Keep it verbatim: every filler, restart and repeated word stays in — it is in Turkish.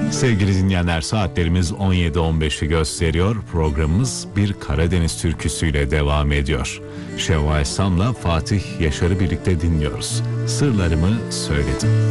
Sevgili dinleyenler, saatlerimiz on yedi on beşi gösteriyor. Programımız bir Karadeniz türküsüyle devam ediyor. Şevval Sam'la Fatih Yaşar'ı birlikte dinliyoruz. Sırlarımı söyledim.